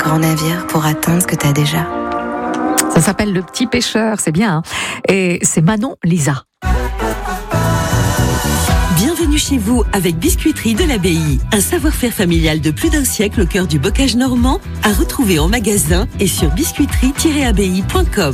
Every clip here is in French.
grand navire pour atteindre ce que t'as déjà. Ça s'appelle Le Petit Pêcheur, c'est bien. Hein, et c'est Manon Lisa. Bienvenue chez vous avec Biscuiterie de l'Abbaye. Un savoir-faire familial de plus d'un siècle au cœur du bocage normand, à retrouver en magasin et sur biscuiterie-abbaye.com.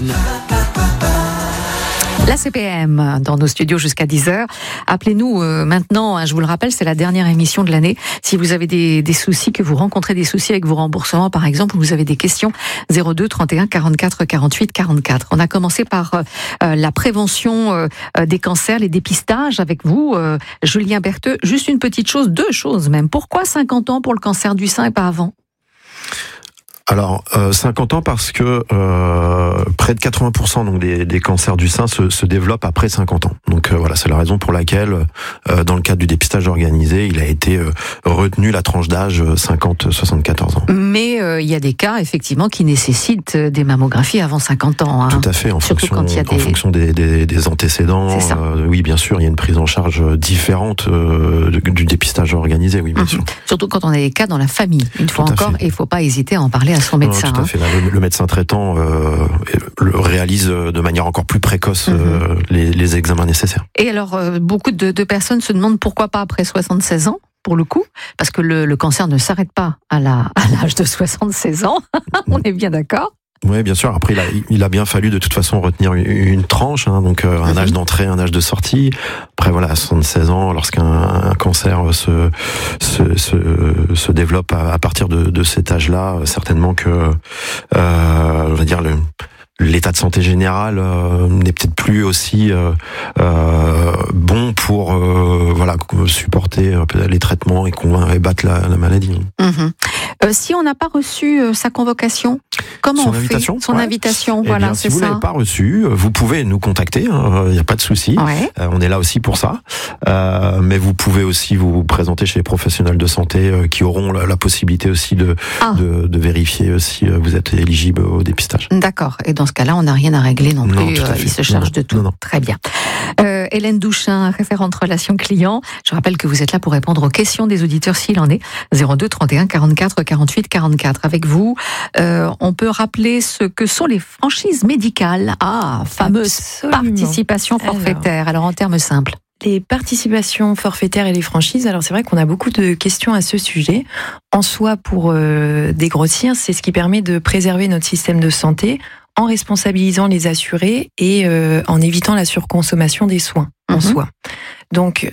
La CPM dans nos studios jusqu'à 10h. Appelez-nous maintenant, hein, je vous le rappelle, c'est la dernière émission de l'année. Si vous avez des soucis, que vous rencontrez des soucis avec vos remboursements par exemple, ou vous avez des questions, 02 31 44 48 44. On a commencé par la prévention des cancers, les dépistages avec vous, Julien Bertheux. Juste une petite chose, deux choses même. Pourquoi 50 ans pour le cancer du sein et pas avant ? Alors 50 ans parce que près de 80% donc des cancers du sein se développent après 50 ans. Donc voilà, c'est la raison pour laquelle dans le cadre du dépistage organisé, il a été retenu la tranche d'âge 50-74 ans. Mais il y a des cas effectivement qui nécessitent des mammographies avant 50 ans. Hein. Tout à fait, en fonction des antécédents. Oui, bien sûr, il y a une prise en charge différente du dépistage organisé, oui, bien sûr. Surtout quand on a des cas dans la famille. Une fois encore, il ne faut pas hésiter à en parler à son médecin. Non, tout à fait. Le médecin traitant le réalise de manière encore plus précoce les examens nécessaires. Et alors, beaucoup de personnes se demandent pourquoi pas après 76 ans, pour le coup, parce que le cancer ne s'arrête pas à l'âge de 76 ans, on est bien d'accord. Oui, bien sûr. Après, il a bien fallu de toute façon retenir une tranche, hein, donc un âge d'entrée, un âge de sortie. Après, voilà, à 76 ans, lorsqu'un cancer se développe à partir de cet âge-là, certainement que, on va dire l'état de santé général n'est peut-être plus aussi bon pour supporter les traitements et battre la maladie. Si on n'a pas reçu sa convocation, comment on fait son invitation? Voilà, si vous ne l'avez pas reçu, vous pouvez nous contacter, il n'y a pas de souci. Ouais. On est là aussi pour ça. Mais vous pouvez aussi vous présenter chez les professionnels de santé qui auront la possibilité aussi de vérifier si vous êtes éligible au dépistage. D'accord. Et dans ce cas-là, on n'a rien à régler non plus. Il se charge de tout. Non. Très bien. Hélène Douchin, référente relations clients. Je rappelle que vous êtes là pour répondre aux questions des auditeurs s'il en est. 02 31 44 48 44. Avec vous, on peut rappeler ce que sont les franchises médicales. Fameuse participation forfaitaire. Alors en termes simples. Les participations forfaitaires et les franchises, alors c'est vrai qu'on a beaucoup de questions à ce sujet. En soi, pour dégrossir, c'est ce qui permet de préserver notre système de santé en responsabilisant les assurés et en évitant la surconsommation des soins en soi. Donc,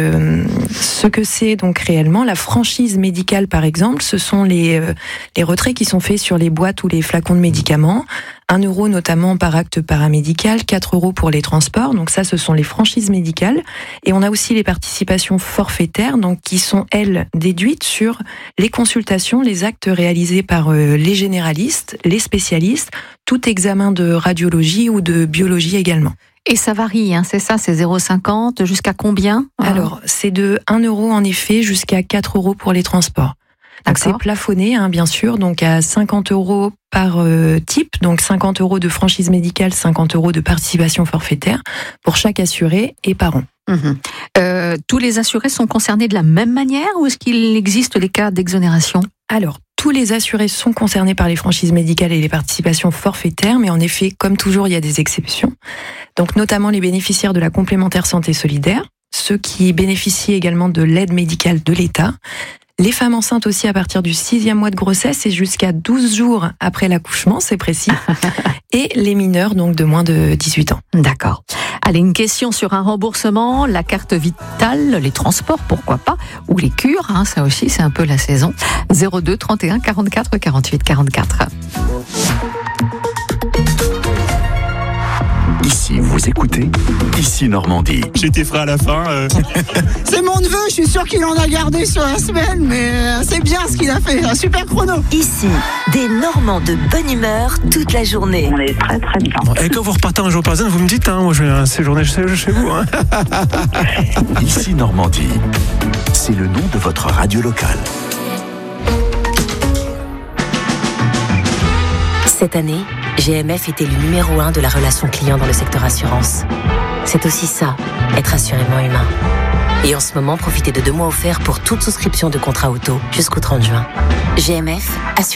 ce que c'est donc réellement, la franchise médicale par exemple, ce sont les retraits qui sont faits sur les boîtes ou les flacons de médicaments, 1 € notamment par acte paramédical, 4 € pour les transports, donc ça ce sont les franchises médicales. Et on a aussi les participations forfaitaires, donc qui sont elles déduites sur les consultations, les actes réalisés par les généralistes, les spécialistes, tout examen de radiologie ou de biologie également. Et ça varie, hein, c'est ça, c'est 0,50 jusqu'à combien ? Alors, c'est de 1 € en effet jusqu'à 4 € pour les transports. Donc c'est plafonné, hein, bien sûr, donc à 50 € par type, donc 50 € de franchise médicale, 50 € de participation forfaitaire pour chaque assuré et par an. Tous les assurés sont concernés de la même manière ou est-ce qu'il existe des cas d'exonération ? Alors, tous les assurés sont concernés par les franchises médicales et les participations forfaitaires, mais en effet, comme toujours, il y a des exceptions. Donc, notamment les bénéficiaires de la complémentaire santé solidaire, ceux qui bénéficient également de l'aide médicale de l'État, les femmes enceintes aussi à partir du 6e mois de grossesse et jusqu'à 12 jours après l'accouchement, c'est précis, et les mineurs, donc de moins de 18 ans. D'accord. Allez, une question sur un remboursement, la carte vitale, les transports, pourquoi pas, ou les cures, hein, ça aussi c'est un peu la saison. 02 31 44 48 44. Ici, vous écoutez Ici Normandie. J'étais frais à la fin. C'est mon neveu, je suis sûr qu'il en a gardé sur la semaine, mais c'est bien ce qu'il a fait, un super chrono. Ici, des Normands de bonne humeur toute la journée. On est très très bien. Et quand vous repartez un jour par exemple, vous me dites, hein, moi je vais un séjourner chez vous. Hein. Ici Normandie, c'est le nom de votre radio locale. Cette année, GMF est élu numéro 1 de la relation client dans le secteur assurance. C'est aussi ça, être assurément humain. Et en ce moment, profitez de 2 mois offerts pour toute souscription de contrat auto jusqu'au 30 juin. GMF,